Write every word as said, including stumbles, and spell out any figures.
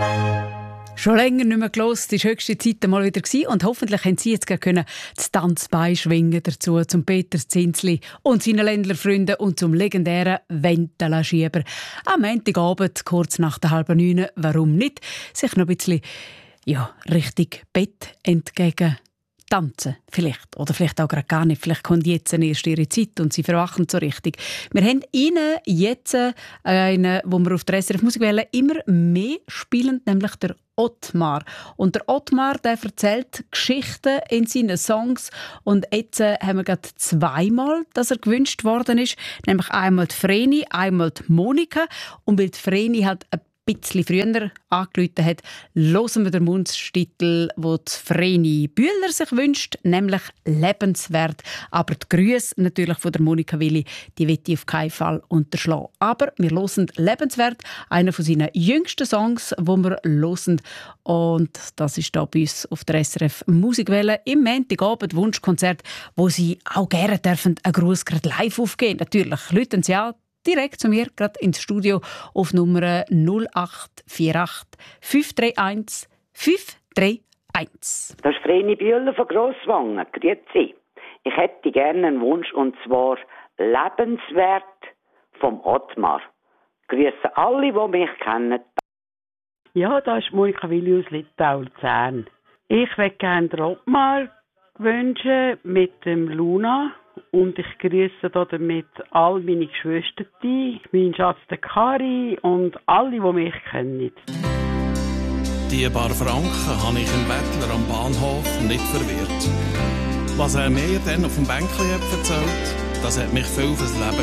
Schon länger nicht mehr gehört, die höchste Zeit mal wieder gewesen. Und hoffentlich haben Sie jetzt können das Tanzbein schwingen dazu zum Peter Zinsli und seinen Ländlerfreunden und zum legendären Wendela-Schieber. Am Montagabend, kurz nach der halben neun, warum nicht, sich noch ein bisschen ja, Richtung Bett entgegen tanzen, vielleicht. Oder vielleicht auch gerade gar nicht. Vielleicht kommt jetzt erst ihre Zeit und sie verwachen so richtig. Wir haben Ihnen jetzt einen, wo wir auf der S R F Musikwelle immer mehr spielen, nämlich der Ottmar. Und der Ottmar, der erzählt Geschichten in seinen Songs. Und jetzt äh, haben wir gerade zweimal, dass er gewünscht worden ist. Nämlich einmal die Vreni, einmal die Monika. Und weil die Vreni halt ein bisschen früher angerufen hat, hören wir den Mundstitel, den die Vreni Bühler sich wünscht, nämlich «Lebenswert». Aber die Grüße natürlich von der Monika Willi, die will ich auf keinen Fall unterschlagen. Aber wir hören «Lebenswert», einer von seinen jüngsten Songs, die wir hören. Und das ist hier bei uns auf der S R F Musikwelle im Montagabend Wunschkonzert, wo Sie auch gerne dürfen einen Gruß gerade live aufgeben. Natürlich, rufen Sie an, direkt zu mir, gerade ins Studio, auf Nummer null acht vier acht fünf drei eins fünf drei eins. Das ist Vreni Bühler von Grosswangen. Grüezi. Ich hätte gerne einen Wunsch, und zwar «Lebenswert» vom Ottmar. Grüße alle, die mich kennen. Ja, da ist Monika Willi aus Littau, Luzern. Ich möchte gerne den Ottmar wünschen mit dem Luna. Und ich grüße damit all meine Geschwister, meinen Schatz der Kari und alle, die mich kennen. Die paar Franken habe ich einen Bettler am Bahnhof nicht verwirrt. Was er mir dann auf dem Bänkchen erzählt, das hat mich viel fürs Leben